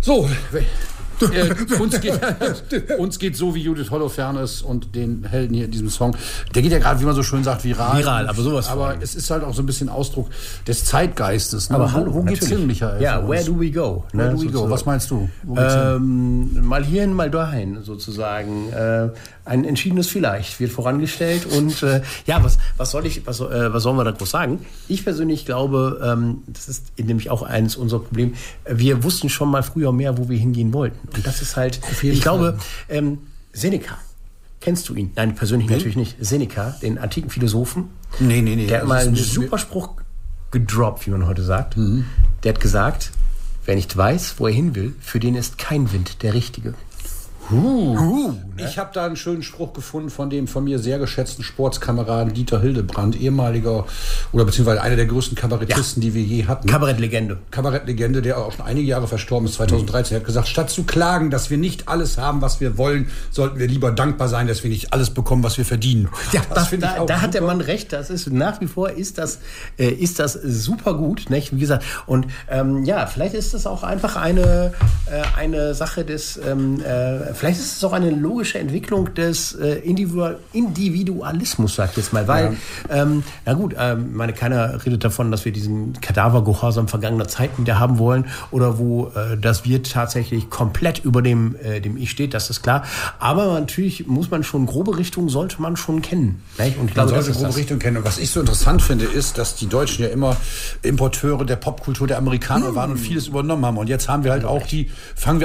So, uns geht so, wie Judith Holofernes und den Helden hier in diesem Song. Der geht ja gerade, wie man so schön sagt, viral. Viral, aber sowas. Aber es ist halt auch so ein bisschen Ausdruck des Zeitgeistes. Ne? Aber wo geht's hin, Michael? Ja, where do we go? Where do we go? Was meinst du? Wo geht's hin? Mal hierhin, mal dahin, sozusagen. Ein entschiedenes Vielleicht wird vorangestellt. Und was sollen wir da groß sagen? Ich persönlich glaube, das ist nämlich auch eines unserer Probleme. Wir wussten schon mal früher mehr, wo wir hingehen wollten. Und das ist halt, ich glaube, Seneca. Kennst du ihn? Nein, persönlich natürlich nicht. Seneca, den antiken Philosophen. Nee. Der hat mal einen super Spruch gedroppt, wie man heute sagt. Mhm. Der hat gesagt, wer nicht weiß, wo er hin will, für den ist kein Wind der richtige. Ne? Ich habe da einen schönen Spruch gefunden von dem von mir sehr geschätzten Sportskameraden Dieter Hildebrandt, ehemaliger oder beziehungsweise einer der größten Kabarettisten, die wir je hatten. Kabarettlegende, der auch schon einige Jahre verstorben ist, 2013. Er hat gesagt, statt zu klagen, dass wir nicht alles haben, was wir wollen, sollten wir lieber dankbar sein, dass wir nicht alles bekommen, was wir verdienen. Ja, das finde ich auch. Da hat der Mann recht. Das ist nach wie vor ist das super gut, nicht? Wie gesagt. Und vielleicht ist das auch einfach eine Sache des vielleicht ist es auch eine logische Entwicklung des Individualismus, sag ich jetzt mal. Weil, keiner redet davon, dass wir diesen Kadavergehorsam vergangener Zeiten wieder haben wollen oder wo das Wir tatsächlich komplett über dem Ich steht, das ist klar. Aber natürlich muss man schon grobe Richtungen, sollte man schon kennen. Nicht? Und ich glaube, man sollte grobe Richtungen kennen. Und was ich so interessant finde, ist, dass die Deutschen ja immer Importeure der Popkultur der Amerikaner waren und vieles übernommen haben. Und jetzt haben wir halt auch fangen wir